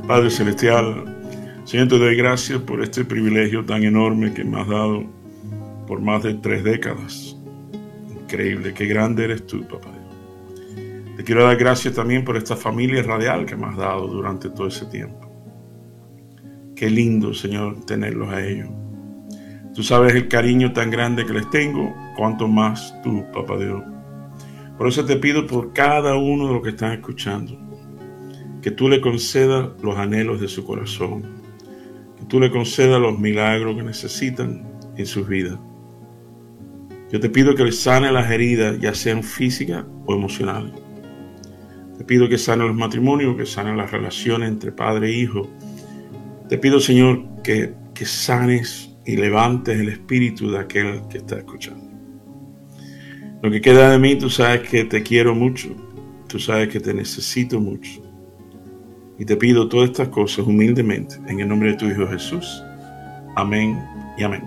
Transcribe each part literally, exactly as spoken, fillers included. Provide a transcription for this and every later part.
Padre Celestial, Señor, te doy gracias por este privilegio tan enorme que me has dado por más de tres décadas. Increíble, qué grande eres tú, papá. Te quiero dar gracias también por esta familia radial que me has dado durante todo ese tiempo. Qué lindo, Señor, tenerlos a ellos. Tú sabes el cariño tan grande que les tengo, cuanto más tú, papá Dios. Por eso te pido por cada uno de los que están escuchando, que tú le concedas los anhelos de su corazón, que tú le concedas los milagros que necesitan en sus vidas. Yo te pido que les sane las heridas, ya sean físicas o emocionales. Te pido que sane los matrimonios, que sane las relaciones entre padre e hijo. Te pido, Señor, que, que sanes y levantes el espíritu de aquel que está escuchando. Lo que queda de mí, tú sabes que te quiero mucho, tú sabes que te necesito mucho. Y te pido todas estas cosas humildemente, en el nombre de tu Hijo Jesús. Amén y amén.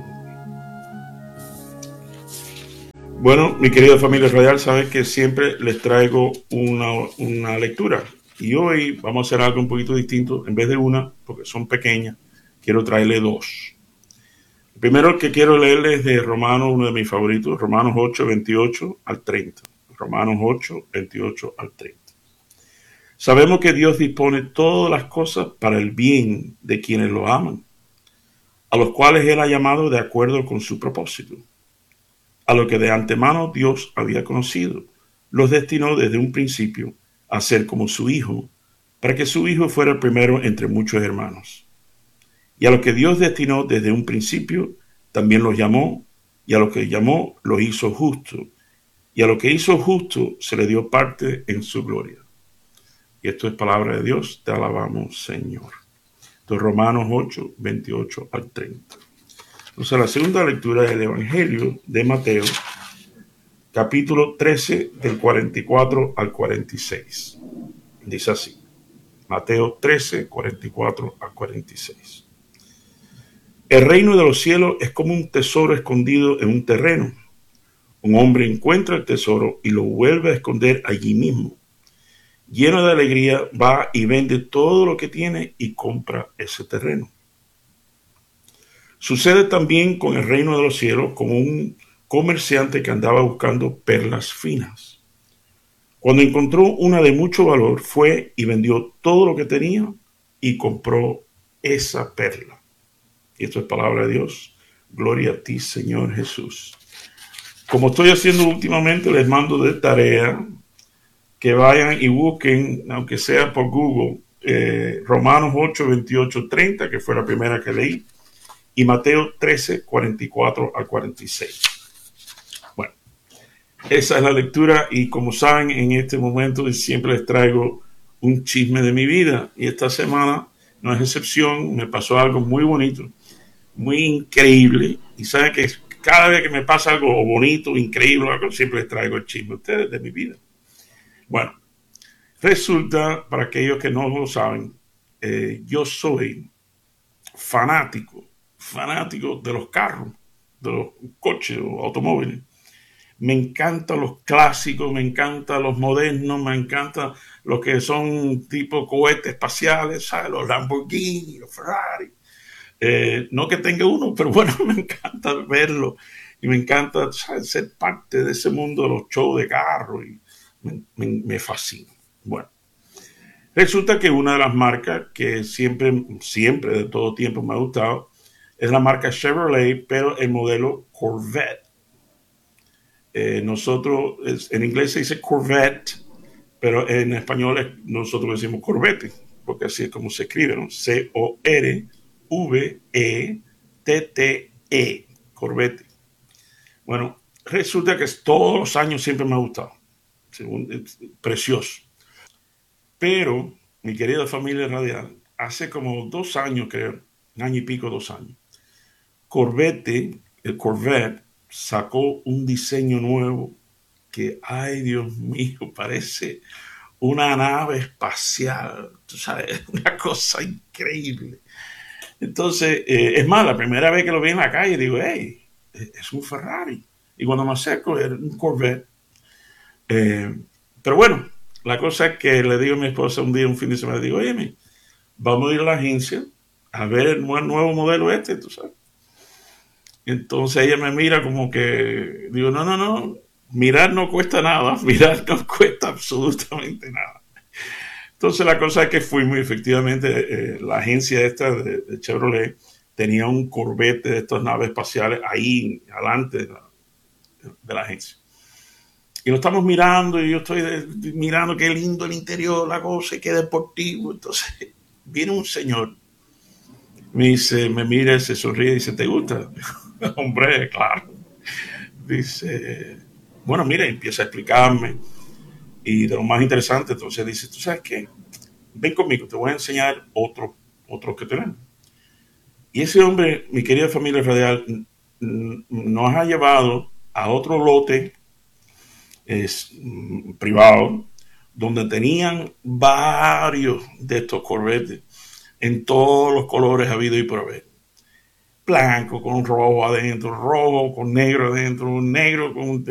Bueno, mi querida familia radial, sabes que siempre les traigo una, una lectura. Y hoy vamos a hacer algo un poquito distinto. En vez de una, porque son pequeñas, quiero traerle dos. El primero que quiero leerles es de Romanos, uno de mis favoritos, Romanos ocho, veintiocho al treinta. Romanos ocho, veintiocho al treinta. Sabemos que Dios dispone todas las cosas para el bien de quienes lo aman, a los cuales Él ha llamado de acuerdo con su propósito. A lo que de antemano Dios había conocido, los destinó desde un principio a ser como su Hijo, para que su Hijo fuera el primero entre muchos hermanos. Y a lo que Dios destinó desde un principio, también los llamó, y a lo que llamó, los hizo justo, y a lo que hizo justo, se le dio parte en su gloria. Y esto es palabra de Dios, te alabamos, Señor. Esto es Romanos ocho, veintiocho al treinta. Entonces, la segunda lectura del Evangelio de Mateo, capítulo trece, del cuarenta y cuatro al cuarenta y seis. Dice así, Mateo trece, cuarenta y cuatro al cuarenta y seis. El reino de los cielos es como un tesoro escondido en un terreno. Un hombre encuentra el tesoro y lo vuelve a esconder allí mismo. Lleno de alegría, va y vende todo lo que tiene y compra ese terreno. Sucede también con el reino de los cielos, como un comerciante que andaba buscando perlas finas. Cuando encontró una de mucho valor, fue y vendió todo lo que tenía y compró esa perla. Y esto es palabra de Dios. Gloria a ti, Señor Jesús. Como estoy haciendo últimamente, les mando de tarea que vayan y busquen, aunque sea por Google, eh, Romanos ocho, veintiocho, treinta, que fue la primera que leí, y Mateo trece, cuarenta y cuatro al cuarenta y seis. Bueno, esa es la lectura, y como saben, en este momento siempre les traigo un chisme de mi vida, y esta semana no es excepción. Me pasó algo muy bonito, muy increíble, y saben que cada vez que me pasa algo bonito, increíble, algo, siempre les traigo el chisme a ustedes de mi vida. Bueno, resulta, para aquellos que no lo saben, eh, yo soy fanático, fanático de los carros, de los coches o automóviles. Me encantan los clásicos, me encantan los modernos, me encantan los que son tipo cohetes espaciales, ¿sabes? Los Lamborghini, los Ferrari. Eh, no que tenga uno, pero bueno, me encanta verlo y me encanta, ¿sabes?, ser parte de ese mundo de los shows de carros y me, me, me fascina. Bueno, resulta que una de las marcas que siempre, siempre de todo tiempo me ha gustado es la marca Chevrolet, pero el modelo Corvette. Eh, nosotros, en inglés se dice Corvette, pero en español nosotros decimos Corvette, porque así es como se escribe, ¿no? C O R V E T T E, Corvette. Bueno, resulta que todos los años siempre me ha gustado. Es precioso. Pero, mi querida familia radial, hace como dos años, creo, un año y pico, dos años, Corvette, el Corvette, sacó un diseño nuevo que, ay Dios mío, parece una nave espacial, tú sabes, una cosa increíble. Entonces, eh, es más, la primera vez que lo vi en la calle, digo, hey, es un Ferrari. Y cuando me acerco, era un Corvette. Eh, pero bueno, la cosa es que le digo a mi esposa un día, un fin de semana, digo, oye, vamos a ir a la agencia a ver el nuevo modelo este, tú sabes. Entonces ella me mira como que, digo, no, no, no, mirar no cuesta nada, mirar no cuesta absolutamente nada. Entonces la cosa es que fuimos y efectivamente eh, la agencia esta de, de Chevrolet tenía un Corvette de estas naves espaciales ahí adelante de la, de la agencia. Y lo estamos mirando y yo estoy de, de, mirando qué lindo el interior, la cosa, y qué deportivo. Entonces viene un señor, me dice, me mira, se sonríe y dice, ¿te gusta? Hombre, claro. Dice, bueno, mira, empieza a explicarme. Y de lo más interesante, entonces dice, ¿tú sabes qué? Ven conmigo, te voy a enseñar otro, otro que tenemos. Y ese hombre, mi querida familia radial, nos ha llevado a otro lote es, mm, privado, donde tenían varios de estos Corvettes en todos los colores habido y por haber. Blanco con rojo adentro, rojo con negro adentro, negro con